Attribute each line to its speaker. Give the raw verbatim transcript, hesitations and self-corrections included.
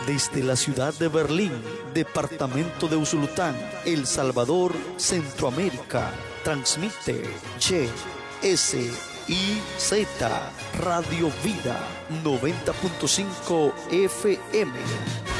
Speaker 1: Desde la ciudad de Berlín, departamento de Usulután, El Salvador, Centroamérica, transmite Y S I Z Radio Vida noventa punto cinco F M.